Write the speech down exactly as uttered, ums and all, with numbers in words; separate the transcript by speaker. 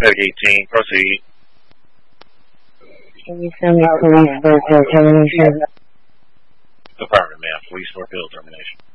Speaker 1: Medic eighteen, proceed.
Speaker 2: Can you send me police for field termination?
Speaker 1: Affirmative, ma'am. Police for field termination.